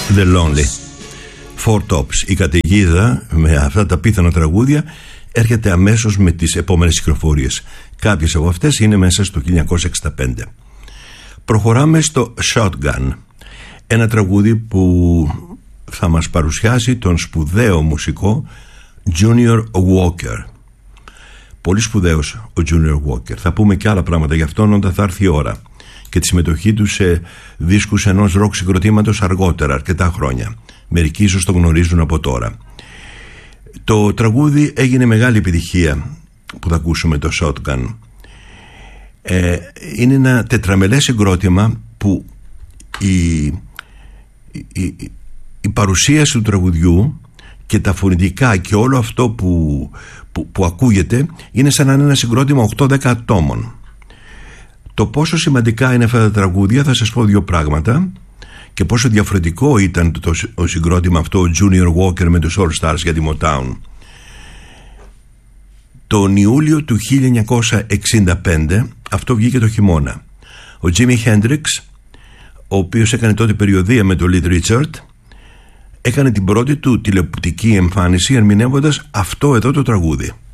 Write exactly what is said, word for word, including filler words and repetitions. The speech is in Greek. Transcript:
The Lonely, Four Tops. Η καταιγίδα με αυτά τα πίθανα τραγούδια έρχεται αμέσως με τις επόμενες κυκλοφορίες. Κάποιες από αυτές είναι μέσα στο χίλια εννιακόσια εξήντα πέντε. Προχωράμε στο Shotgun, ένα τραγούδι που θα μας παρουσιάσει τον σπουδαίο μουσικό Junior Walker. Πολύ σπουδαίος ο Junior Walker. Θα πούμε και άλλα πράγματα γι' αυτόν όταν θα έρθει η ώρα, και τη συμμετοχή του σε δίσκους ενός ροκ συγκροτήματος αργότερα, αρκετά χρόνια. Μερικοί ίσως το γνωρίζουν από τώρα. Το τραγούδι έγινε μεγάλη επιτυχία που θα ακούσουμε, το Shotgun. Ε, είναι ένα τετραμελές συγκρότημα που η, η, η, η παρουσίαση του τραγουδιού και τα φωνητικά και όλο αυτό που, που, που ακούγεται είναι σαν να είναι ένα συγκρότημα οκτώ δέκα ατόμων. Το πόσο σημαντικά είναι αυτά τα τραγούδια θα σας πω δύο πράγματα, και πόσο διαφορετικό ήταν το, το, το συγκρότημα αυτό, ο Junior Walker με τους All Stars για τη Motown. Τον Ιούλιο του χίλια εννιακόσια εξήντα πέντε αυτό βγήκε το χειμώνα. Ο Jimi Hendrix, ο οποίος έκανε τότε περιοδεία με τον Little Richard, έκανε την πρώτη του τηλεοπτική εμφάνιση ερμηνεύοντας αυτό εδώ το τραγούδι.